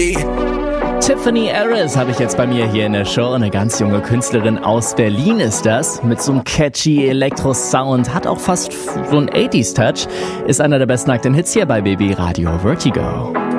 Tiffany Harris habe ich jetzt bei mir hier in der Show. Eine ganz junge Künstlerin aus Berlin ist das. Mit so einem catchy Elektro-Sound. Hat auch fast so einen 80s-Touch. Ist einer der besten aktuellen Hits hier bei Baby Radio Vertigo.